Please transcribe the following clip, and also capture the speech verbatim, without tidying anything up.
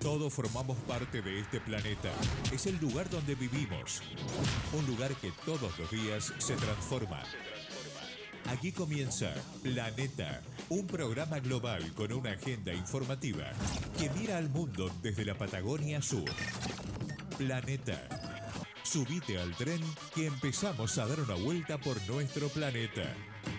Todos formamos parte de este planeta. Es el lugar donde vivimos. Un lugar que todos los días se transforma. Aquí comienza Planeta, un programa global con una agenda informativa que mira al mundo desde la Patagonia Sur. Planeta. Subite al tren que empezamos a dar una vuelta por nuestro planeta.